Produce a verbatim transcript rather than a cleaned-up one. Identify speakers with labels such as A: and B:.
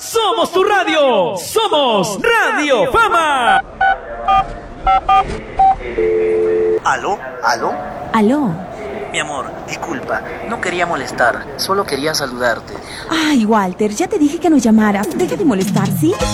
A: Somos tu radio. Somos Radio Fama.
B: ¿Aló? ¿Aló?
C: Aló.
B: Mi amor, disculpa, no quería molestar, solo quería saludarte.
C: Ay, Walter, ya te dije que no llamaras. Deja de molestar, ¿sí?